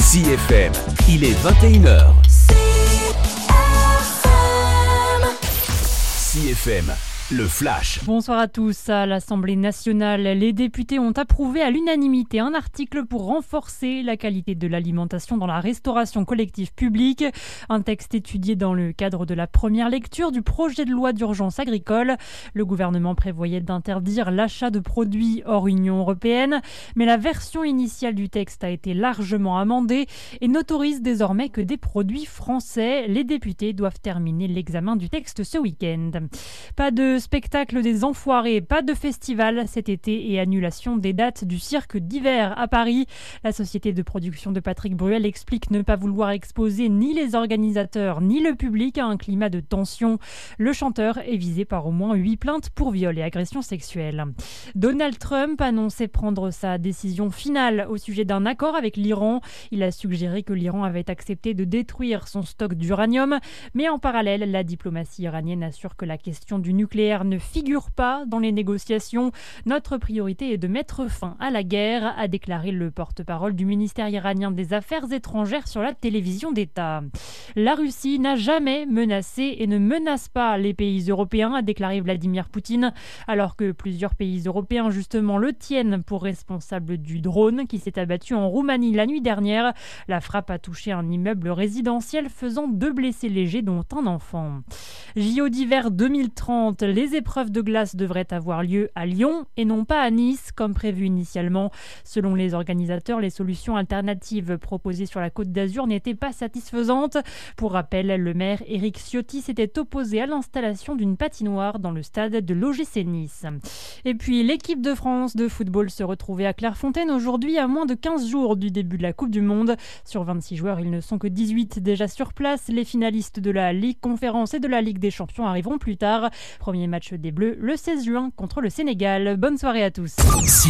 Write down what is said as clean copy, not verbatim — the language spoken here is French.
CFM, il est 21h. CFM, le flash. Bonsoir à tous. À l'Assemblée nationale, les députés ont approuvé à l'unanimité un article pour renforcer la qualité de l'alimentation dans la restauration collective publique. Un texte étudié dans le cadre de la première lecture du projet de loi d'urgence agricole. Le gouvernement prévoyait d'interdire l'achat de produits hors Union européenne, mais la version initiale du texte a été largement amendée et n'autorise désormais que des produits français. Les députés doivent terminer l'examen du texte ce week-end. Pas de spectacle des enfoirés, pas de festival cet été et annulation des dates du cirque d'hiver à Paris. La société de production de Patrick Bruel explique ne pas vouloir exposer ni les organisateurs ni le public à un climat de tension. Le chanteur est visé par au moins 8 plaintes pour viol et agression sexuelle. Donald Trump annonçait prendre sa décision finale au sujet d'un accord avec l'Iran. Il a suggéré que l'Iran avait accepté de détruire son stock d'uranium, mais en parallèle, la diplomatie iranienne assure que la question du nucléaire ne figure pas dans les négociations. Notre priorité est de mettre fin à la guerre, a déclaré le porte-parole du ministère iranien des Affaires étrangères sur la télévision d'État. La Russie n'a jamais menacé et ne menace pas les pays européens, a déclaré Vladimir Poutine, alors que plusieurs pays européens justement le tiennent pour responsable du drone qui s'est abattu en Roumanie la nuit dernière. La frappe a touché un immeuble résidentiel faisant 2 blessés légers dont un enfant. JO d'hiver 2030, les épreuves de glace devraient avoir lieu à Lyon et non pas à Nice comme prévu initialement. Selon les organisateurs, les solutions alternatives proposées sur la Côte d'Azur n'étaient pas satisfaisantes. Pour rappel, le maire Éric Ciotti s'était opposé à l'installation d'une patinoire dans le stade de l'OGC Nice. Et puis l'équipe de France de football se retrouvait à Clairefontaine aujourd'hui à moins de 15 jours du début de la Coupe du Monde. Sur 26 joueurs, ils ne sont que 18 déjà sur place. Les finalistes de la Ligue Conférence et de la Ligue des Champions arriveront plus tard. Premier match des Bleus le 16 juin contre le Sénégal. Bonne soirée à tous.